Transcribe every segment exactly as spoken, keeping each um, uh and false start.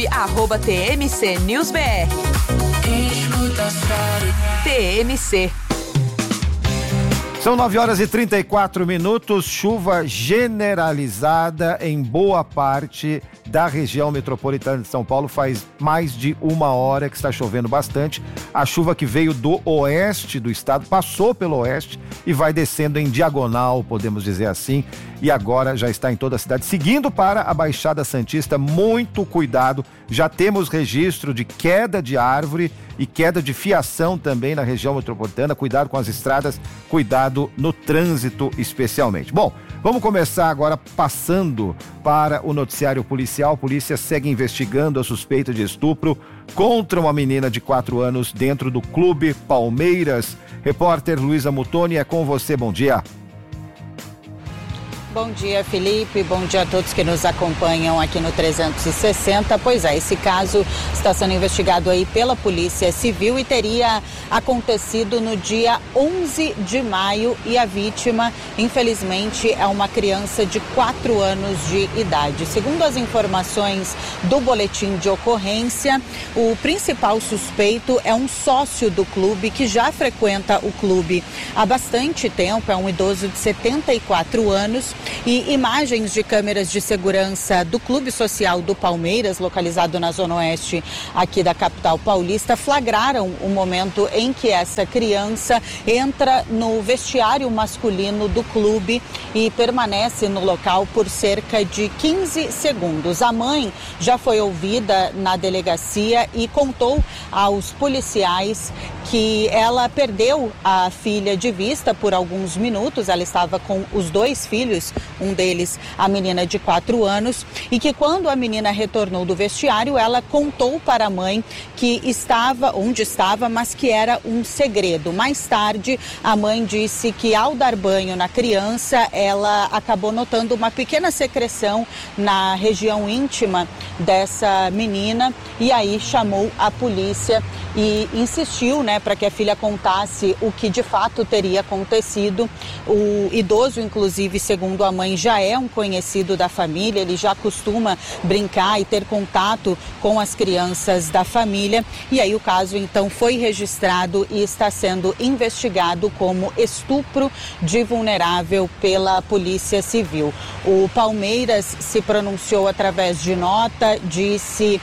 arroba T M C News B R. T M C. São nove horas e trinta e quatro minutos, chuva generalizada em boa parte da região metropolitana de São Paulo. Faz mais de uma hora que está chovendo bastante. A chuva que veio do oeste do estado, passou pelo oeste e vai descendo em diagonal, podemos dizer assim, e agora já está em toda a cidade. Seguindo para a Baixada Santista, muito cuidado, já temos registro de queda de árvore e queda de fiação também na região metropolitana. Cuidado com as estradas, cuidado no trânsito especialmente. Bom, vamos começar agora passando para o noticiário policial. A polícia segue investigando a suspeita de estupro contra uma menina de quatro anos dentro do Clube Palmeiras. Repórter Luísa Mutoni, é com você, bom dia. Bom dia, Felipe. Bom dia a todos que nos acompanham aqui no trezentos e sessenta. Pois é, esse caso está sendo investigado aí pela Polícia Civil e teria acontecido no dia onze de maio e a vítima, infelizmente, é uma criança de quatro anos de idade. Segundo as informações do boletim de ocorrência, o principal suspeito é um sócio do clube que já frequenta o clube há bastante tempo, é um idoso de setenta e quatro anos. E imagens de câmeras de segurança do Clube Social do Palmeiras, localizado na Zona Oeste aqui da capital paulista, flagraram o momento em que essa criança entra no vestiário masculino do clube e permanece no local por cerca de quinze segundos. A mãe já foi ouvida na delegacia e contou aos policiais que ela perdeu a filha de vista por alguns minutos. Ela estava com os dois filhos, um deles a menina de quatro anos, e que quando a menina retornou do vestiário, ela contou para a mãe que estava onde estava, mas que era um segredo. Mais tarde, a mãe disse que ao dar banho na criança, ela acabou notando uma pequena secreção na região íntima dessa menina e aí chamou a polícia e insistiu, né, para que a filha contasse o que de fato teria acontecido. O idoso, inclusive, segundo a mãe, já é um conhecido da família, ele já costuma brincar e ter contato com as crianças da família. E aí o caso, então, foi registrado e está sendo investigado como estupro de vulnerável pela Polícia Civil. O Palmeiras se pronunciou através de nota, disse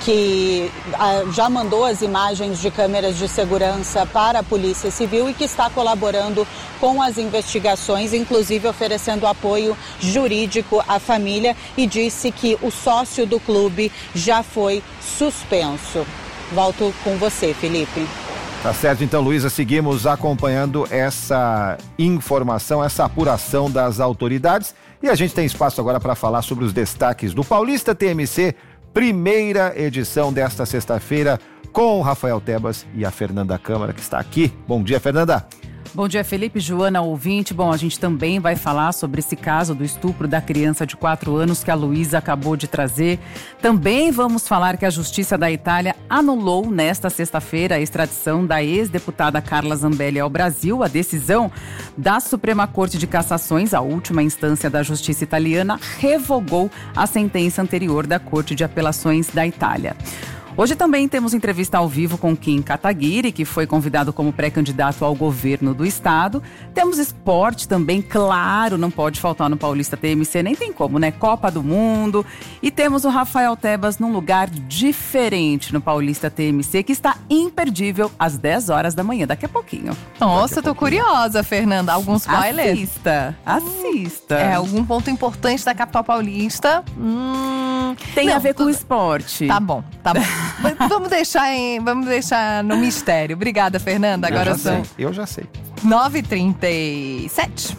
que ah, já mandou as imagens de câmeras de segurança para a Polícia Civil e que está colaborando com as investigações, inclusive oferecendo apoio jurídico à família, e disse que o sócio do clube já foi suspenso. Volto com você, Felipe. Tá certo, então, Luísa, seguimos acompanhando essa informação, essa apuração das autoridades, e a gente tem espaço agora para falar sobre os destaques do Paulista T M C, primeira edição desta sexta-feira, com o Rafael Tebas e a Fernanda Câmara, que está aqui. Bom dia, Fernanda. Bom dia, Felipe, Joana, ouvinte. Bom, a gente também vai falar sobre esse caso do estupro da criança de quatro anos que a Luísa acabou de trazer. Também vamos falar que a Justiça da Itália anulou nesta sexta-feira a extradição da ex-deputada Carla Zambelli ao Brasil. A decisão da Suprema Corte de Cassações, a última instância da Justiça italiana, revogou a sentença anterior da Corte de Apelações da Itália. Hoje também temos entrevista ao vivo com Kim Kataguiri, que foi convidado como pré-candidato ao governo do estado. Temos esporte também, claro, não pode faltar no Paulista T M C, nem tem como, né? Copa do Mundo. E temos o Rafael Tebas num lugar diferente no Paulista T M C, que está imperdível às dez horas da manhã, daqui a pouquinho. Nossa, tô curiosa, Fernanda. Alguns spoilers? Assista, assista. É, algum ponto importante da capital paulista? Hum, tem não, a ver com tudo... o esporte. Tá bom, tá bom. Vamos deixar, em, vamos deixar no mistério. Obrigada, Fernanda. Agora eu já são sei, eu já sei. nove e trinta e sete.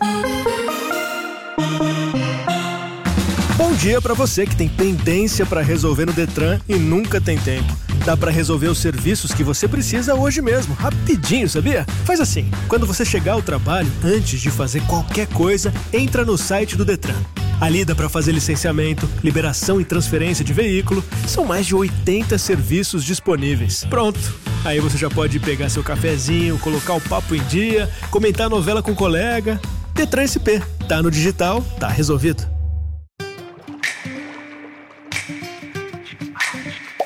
Bom dia pra você que tem pendência pra resolver no Detran e nunca tem tempo. Dá pra resolver os serviços que você precisa hoje mesmo, rapidinho, sabia? Faz assim, quando você chegar ao trabalho, antes de fazer qualquer coisa, entra no site do Detran. Ali dá para fazer licenciamento, liberação e transferência de veículo. São mais de oitenta serviços disponíveis. Pronto! Aí você já pode pegar seu cafezinho, colocar o papo em dia, comentar a novela com o colega. Detran S P. Tá no digital, tá resolvido.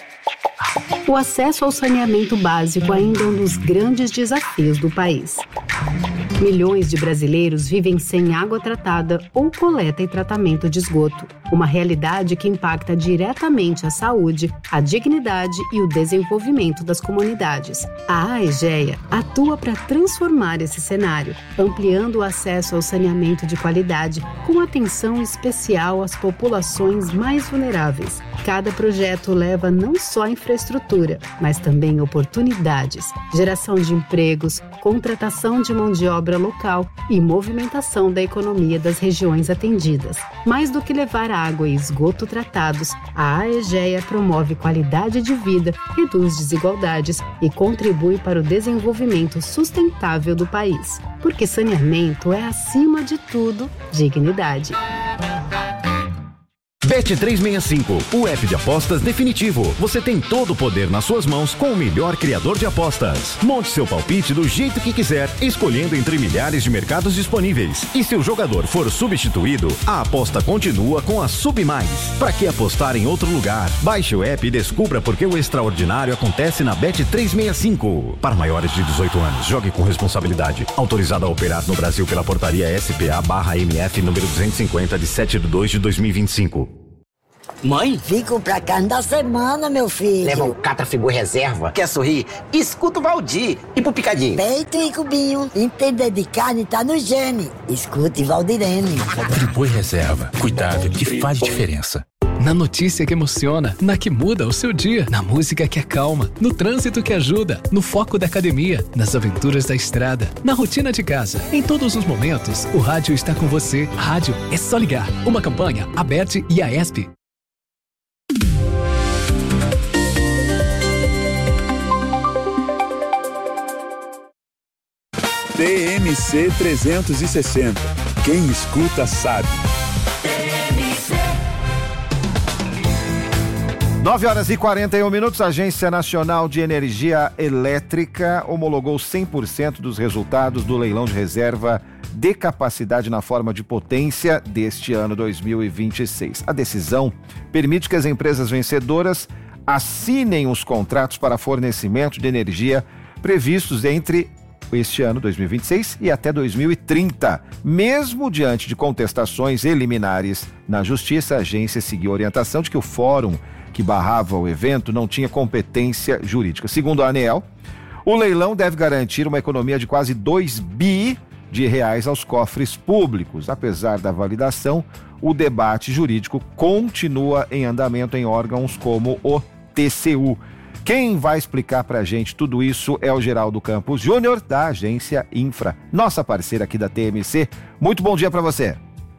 O acesso ao saneamento básico ainda é um dos grandes desafios do país. Milhões de brasileiros vivem sem água tratada ou coleta e tratamento de esgoto. Uma realidade que impacta diretamente a saúde, a dignidade e o desenvolvimento das comunidades. A AEGEA atua para transformar esse cenário, ampliando o acesso ao saneamento de qualidade, com atenção especial às populações mais vulneráveis. Cada projeto leva não só infraestrutura, mas também oportunidades, geração de empregos, contratação de mão de obra local e movimentação da economia das regiões atendidas. Mais do que levar água e esgoto tratados, a AEGEA promove qualidade de vida, reduz desigualdades e contribui para o desenvolvimento sustentável do país. Porque saneamento é, acima de tudo, dignidade. Bet trezentos e sessenta e cinco, o app de apostas definitivo. Você tem todo o poder nas suas mãos com o melhor criador de apostas. Monte seu palpite do jeito que quiser, escolhendo entre milhares de mercados disponíveis. E se o jogador for substituído, a aposta continua com a Submais. Para que apostar em outro lugar? Baixe o app e descubra por que o extraordinário acontece na Bet trezentos e sessenta e cinco. Para maiores de dezoito anos, jogue com responsabilidade. Autorizado a operar no Brasil pela portaria S P A barra M F número duzentos e cinquenta de sete de dois de dois mil e vinte e cinco. Mãe? Fico pra carne da semana, meu filho. Leva o Catrafigor Reserva. Quer sorrir? Escuta o Valdir. E pro Picadinho? Peito e cubinho. Entender de carne tá no gene. Escute Valdirene. Friboi Reserva. Cuidável que faz diferença. Na notícia que emociona, na que muda o seu dia, na música que acalma, no trânsito que ajuda, no foco da academia, nas aventuras da estrada, na rotina de casa. Em todos os momentos, o rádio está com você. Rádio é só ligar. Uma campanha, Aberte e A E S P. T M C trezentos e sessenta. Quem escuta sabe. nove horas e quarenta e um minutos, a Agência Nacional de Energia Elétrica homologou cem por cento dos resultados do leilão de reserva de capacidade na forma de potência deste ano dois mil e vinte e seis. A decisão permite que as empresas vencedoras assinem os contratos para fornecimento de energia previstos entre este ano, dois mil e vinte e seis, e até dois mil e trinta. Mesmo diante de contestações eliminares na Justiça, a agência seguiu a orientação de que o fórum que barrava o evento não tinha competência jurídica. Segundo a ANEEL, o leilão deve garantir uma economia de quase dois bi de reais aos cofres públicos. Apesar da validação, o debate jurídico continua em andamento em órgãos como o T C U. Quem vai explicar pra gente tudo isso é o Geraldo Campos Júnior, da Agência Infra, nossa parceira aqui da T M C. Muito bom dia para você.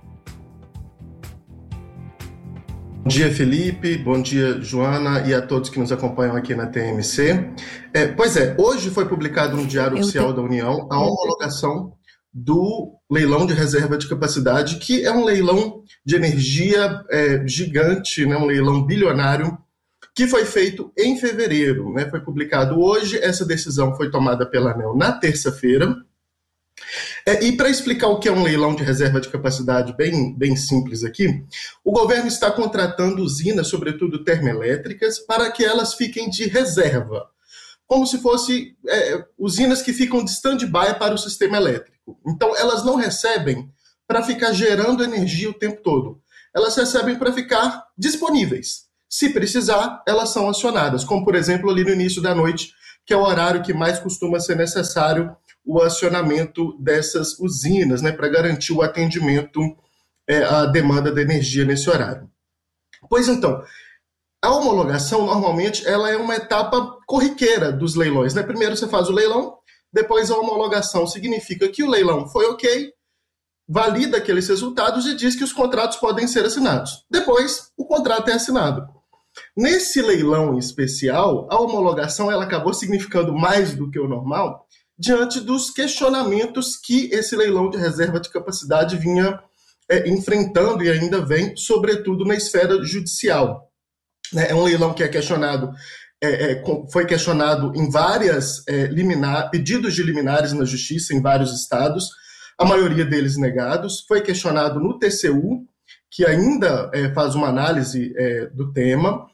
Bom dia, Felipe, bom dia, Joana, e a todos que nos acompanham aqui na T M C. É, pois é, hoje foi publicado no Diário Eu Oficial te... da União a homologação do leilão de reserva de capacidade, que é um leilão de energia é, gigante, né, um leilão bilionário, que foi feito em fevereiro, né? Foi publicado hoje, essa decisão foi tomada pela ANEEL na terça-feira. É, e para explicar o que é um leilão de reserva de capacidade bem, bem simples aqui, o governo está contratando usinas, sobretudo termoelétricas, para que elas fiquem de reserva, como se fossem é, usinas que ficam de stand-by para o sistema elétrico. Então, elas não recebem para ficar gerando energia o tempo todo, elas recebem para ficar disponíveis. Se precisar, elas são acionadas, como, por exemplo, ali no início da noite, que é o horário que mais costuma ser necessário o acionamento dessas usinas, né, para garantir o atendimento é, à demanda de energia nesse horário. Pois então, a homologação, normalmente, ela é uma etapa corriqueira dos leilões, né? Primeiro você faz o leilão, depois a homologação significa que o leilão foi ok, valida aqueles resultados e diz que os contratos podem ser assinados. Depois, o contrato é assinado. Nesse leilão em especial, a homologação ela acabou significando mais do que o normal diante dos questionamentos que esse leilão de reserva de capacidade vinha é, enfrentando e ainda vem, sobretudo na esfera judicial. É um leilão que é questionado, é, é, foi questionado em várias é, liminar, pedidos de liminares na justiça em vários estados, a maioria deles negados, foi questionado no T C U, que ainda é, faz uma análise é, do tema,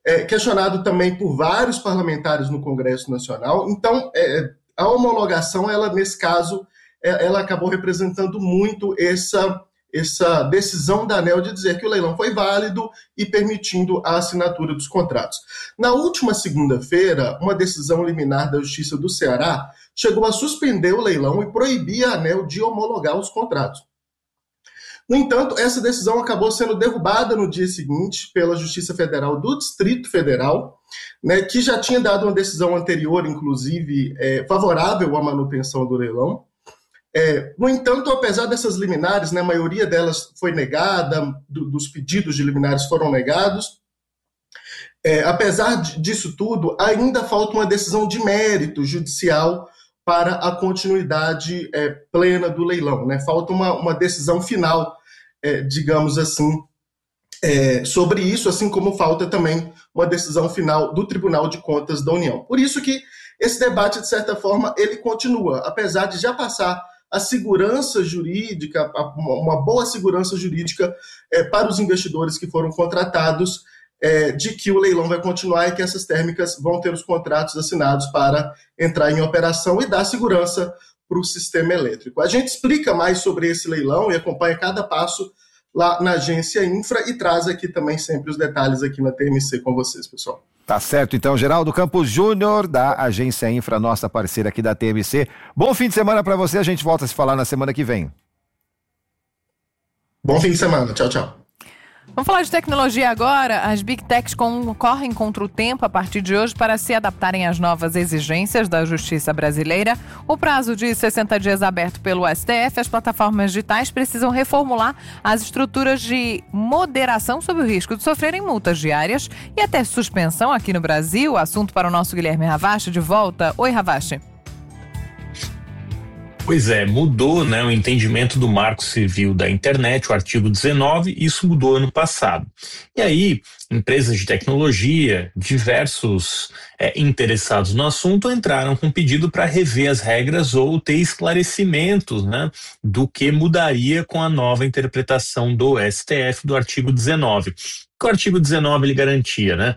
é, questionado também por vários parlamentares no Congresso Nacional. Então, é, a homologação, ela nesse caso, é, ela acabou representando muito essa, essa decisão da ANEEL de dizer que o leilão foi válido e permitindo a assinatura dos contratos. Na última segunda-feira, uma decisão liminar da Justiça do Ceará chegou a suspender o leilão e proibir a ANEEL de homologar os contratos. No entanto, essa decisão acabou sendo derrubada no dia seguinte pela Justiça Federal do Distrito Federal, né, que já tinha dado uma decisão anterior, inclusive, é, favorável à manutenção do leilão. É, no entanto, apesar dessas liminares, né, a maioria delas foi negada, do, dos pedidos de liminares foram negados, é, apesar de, disso tudo, ainda falta uma decisão de mérito judicial para a continuidade é, plena do leilão, né? Falta uma, uma decisão final, é, digamos assim, é, sobre isso, assim como falta também uma decisão final do Tribunal de Contas da União. Por isso que esse debate, de certa forma, ele continua, apesar de já passar a segurança jurídica, uma boa segurança jurídica é, para os investidores que foram contratados, É, de que o leilão vai continuar e que essas térmicas vão ter os contratos assinados para entrar em operação e dar segurança para o sistema elétrico. A gente explica mais sobre esse leilão e acompanha cada passo lá na Agência Infra e traz aqui também sempre os detalhes aqui na T M C com vocês, pessoal. Tá certo, então, Geraldo Campos Júnior, da Agência Infra, nossa parceira aqui da T M C. Bom fim de semana para você, a gente volta a se falar na semana que vem. Bom fim de semana, tchau, tchau. Vamos falar de tecnologia agora. As Big Techs correm contra o tempo a partir de hoje para se adaptarem às novas exigências da Justiça brasileira. O prazo de sessenta dias aberto pelo S T F, as plataformas digitais precisam reformular as estruturas de moderação sob o risco de sofrerem multas diárias e até suspensão aqui no Brasil. Assunto para o nosso Guilherme Ravache de volta. Oi, Ravache. Pois é, mudou, né, o entendimento do Marco Civil da Internet, o artigo dezenove, isso mudou ano passado. E aí, empresas de tecnologia, diversos é, interessados no assunto entraram com pedido para rever as regras ou ter esclarecimentos, né, do que mudaria com a nova interpretação do S T F do artigo dezenove. O artigo dezenove ele garantia, né,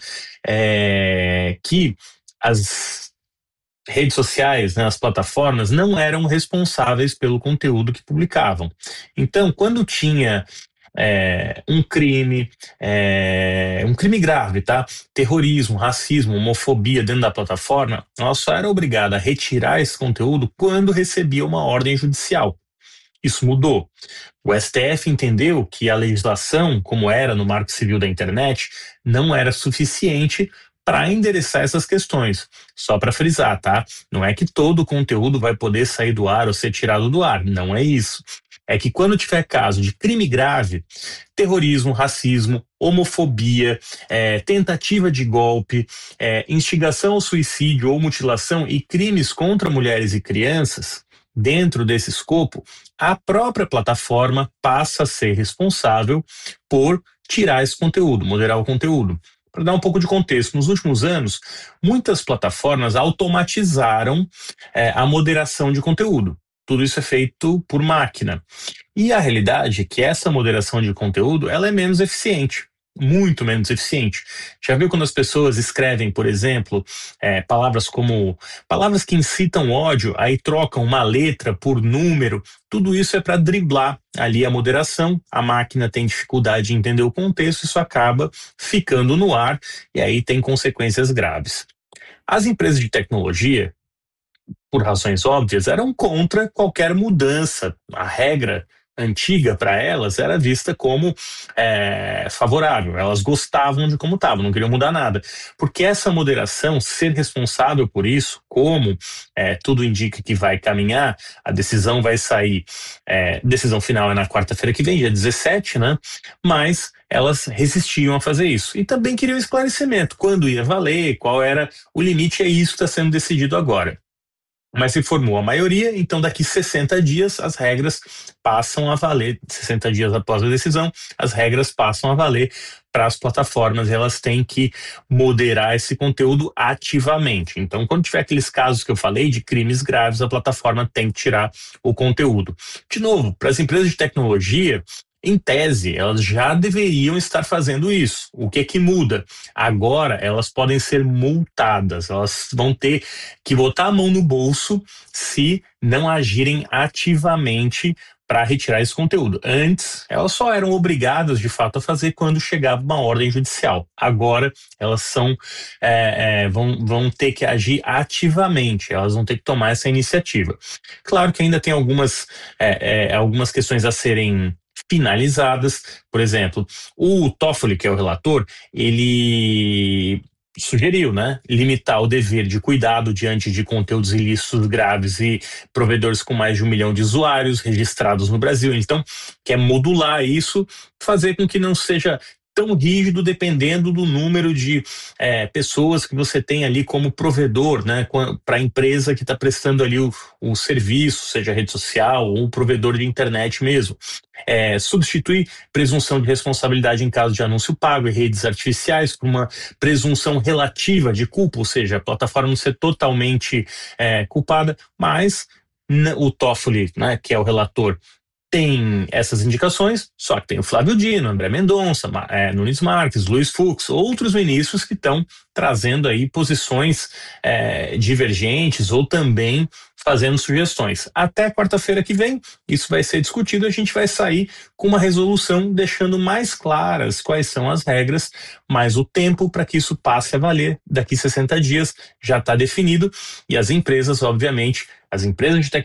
é, que as redes sociais, né, as plataformas, não eram responsáveis pelo conteúdo que publicavam. Então, quando tinha é, um crime, é, um crime grave, tá? Terrorismo, racismo, homofobia dentro da plataforma, ela só era obrigada a retirar esse conteúdo quando recebia uma ordem judicial. Isso mudou. O S T F entendeu que a legislação, como era no Marco Civil da Internet, não era suficiente para endereçar essas questões. Só para frisar, tá? Não é que todo o conteúdo vai poder sair do ar ou ser tirado do ar. Não é isso. É que quando tiver caso de crime grave, terrorismo, racismo, homofobia, é, tentativa de golpe, é, instigação ao suicídio ou mutilação e crimes contra mulheres e crianças, dentro desse escopo, a própria plataforma passa a ser responsável por tirar esse conteúdo, moderar o conteúdo. Para dar um pouco de contexto, nos últimos anos, muitas plataformas automatizaram é, a moderação de conteúdo. Tudo isso é feito por máquina. E a realidade é que essa moderação de conteúdo ela é menos eficiente, muito menos eficiente. Já viu quando as pessoas escrevem, por exemplo, é, palavras como palavras que incitam ódio, aí trocam uma letra por número? Tudo isso é para driblar ali a moderação. A máquina tem dificuldade de entender o contexto, isso acaba ficando no ar e aí tem consequências graves. As empresas de tecnologia, por razões óbvias, eram contra qualquer mudança. A regra antiga para elas era vista como é, favorável, elas gostavam de como estava, não queriam mudar nada, porque essa moderação, ser responsável por isso, como é, tudo indica que vai caminhar, a decisão vai sair, é, decisão final é na quarta-feira que vem, dia dezessete, né? Mas elas resistiam a fazer isso e também queriam esclarecimento, quando ia valer, qual era o limite, é isso que está sendo decidido agora. Mas se formou a maioria, então daqui sessenta dias as regras passam a valer, sessenta dias após a decisão, as regras passam a valer para as plataformas, elas têm que moderar esse conteúdo ativamente. Então, quando tiver aqueles casos que eu falei de crimes graves, a plataforma tem que tirar o conteúdo. De novo, para as empresas de tecnologia, em tese, elas já deveriam estar fazendo isso. O que é que muda? Agora elas podem ser multadas, elas vão ter que botar a mão no bolso se não agirem ativamente para retirar esse conteúdo. Antes, elas só eram obrigadas, de fato, a fazer quando chegava uma ordem judicial. Agora, elas são, é, é, vão, vão ter que agir ativamente, elas vão ter que tomar essa iniciativa. Claro que ainda tem algumas, é, é, algumas questões a serem finalizadas. Por exemplo, o Toffoli, que é o relator, ele sugeriu, né, limitar o dever de cuidado diante de conteúdos ilícitos graves e provedores com mais de um milhão de usuários registrados no Brasil. Então, quer modular isso, fazer com que não seja tão rígido dependendo do número de é, pessoas que você tem ali como provedor, né, para a empresa que está prestando ali o, o serviço, seja rede social ou provedor de internet mesmo. É, substituir presunção de responsabilidade em caso de anúncio pago e redes artificiais por uma presunção relativa de culpa, ou seja, a plataforma não ser totalmente é, culpada, mas né, o Toffoli, né, que é o relator, tem essas indicações, só que tem o Flávio Dino, André Mendonça, é, Nunes Marques, Luiz Fux, outros ministros que estão trazendo aí posições é, divergentes ou também fazendo sugestões. Até quarta-feira que vem, isso vai ser discutido, a gente vai sair com uma resolução deixando mais claras quais são as regras, mas o tempo para que isso passe a valer daqui sessenta dias já está definido e as empresas, obviamente, as empresas de tecnologia